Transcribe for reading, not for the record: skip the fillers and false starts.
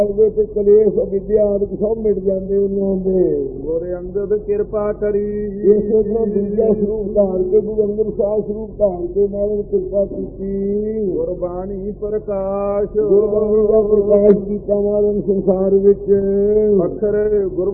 ਤੇ ਕਲੇਸ਼ ਵਿਦਿਆ ਆਦਿ ਸਭ ਮਿਟ ਜਾਂਦੇ ਉਹਨਾਂ ਦੇ। ਗੁਰ ਅੰਗਦ ਕਿਰਪਾ ਕਰੀ। ਇਸੇ ਤਰ੍ਹਾਂ ਦੂਜਾ ਸਰੂਪ ਧਾਰ ਕੇ ਗੁਰੂ ਅੰਗਦ ਸਾਹਿਬ ਸਰੂਪ ਧਾਰ ਕੇ ਮਹਾਰਾਜ ਕਿਰਪਾ ਕੀਤੀ। ਗੁਰਬਾਣੀ ਪ੍ਰਕਾਸ਼। ਗੁਰਬਾਣੀ ਦਾ ਪ੍ਰਕਾਸ਼ ਕੀਤਾ ਮਹਾਰਾਜ ਸੰਸਾਰ ਵਿੱਚ। ਅੱਖਰ ਗੁਰ